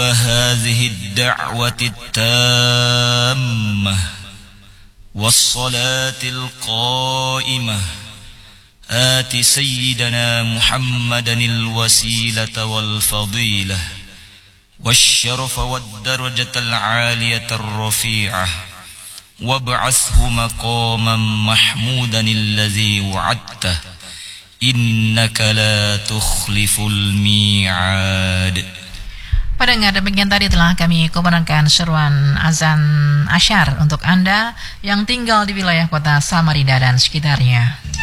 رب هذه الدعوة التامة والصلاة القائمة آت سيدنا محمدا الوسيلة والفضيلة والشرف والدرجة العالية الرفيعة وابعثه مقاما محمودا الذي وعدته إنك لا تخلف الميعاد. Pendengar, demikian tadi telah kami kumandangkan seruan azan asyar untuk Anda yang tinggal di wilayah kota Samarinda dan sekitarnya.